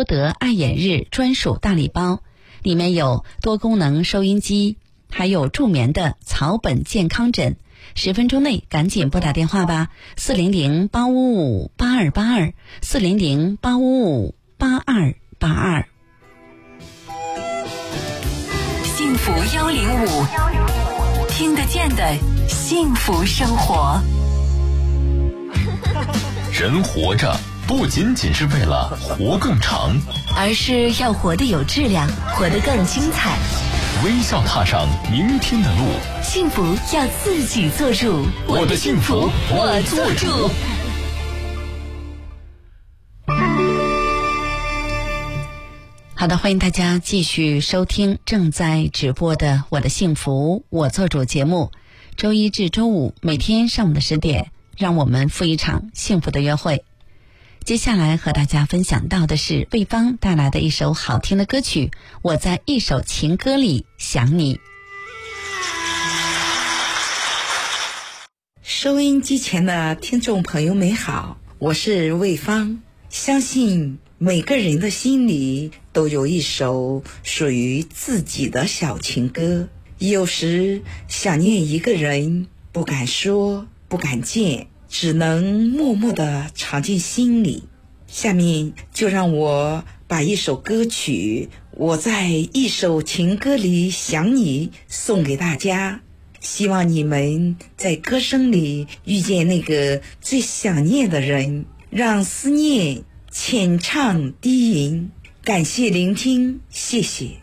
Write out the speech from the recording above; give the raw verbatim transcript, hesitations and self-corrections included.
多得爱眼日专属大礼包，里面有多功能收音机，还有助眠的草本健康枕。十分钟内赶紧拨打电话吧，四零零八五五八二八二，四零零八五五八二八二。 幸福幺零五，听得见的幸福生活。 人活着不仅仅是为了活更长， 而是要活得有质量，活得更精彩。 微笑踏上明天的路， 幸福要自己做主。 我的幸福我做主。 好的，欢迎大家继续收听正在直播的我的幸福我做主节目，周一至周五每天上午的十点，让我们赴一场幸福的约会。接下来和大家分享到的是魏芳带来的一首好听的歌曲，我在一首情歌里想你。 收音机前的听众朋友们好，我是魏芳。相信每个人的心里都有一首属于自己的小情歌，有时想念一个人，不敢说，不敢见，只能默默地藏进心里。下面就让我把一首歌曲《我在一首情歌里想你》送给大家，希望你们在歌声里遇见那个最想念的人，让思念浅唱低吟。感谢聆听，谢谢。